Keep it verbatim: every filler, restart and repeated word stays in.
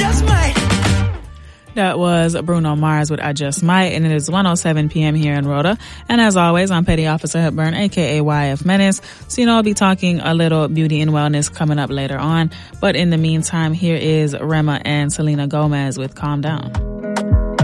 just might. That was Bruno Mars with I Just Might, and it is one oh seven p.m. here in Rhoda. And as always, I'm Petty Officer Hepburn, aka Y F Menace. So, you know, I'll be talking a little beauty and wellness coming up later on. But in the meantime, here is Rema and Selena Gomez with Calm Down.